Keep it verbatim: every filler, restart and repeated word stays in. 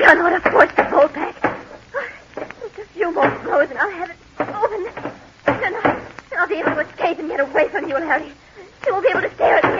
don't know what to force the bolt back. Just a few more blows and I'll have it open. Then I'll, then I'll be able to escape and get away from you, Larry. You won't be able to stare at me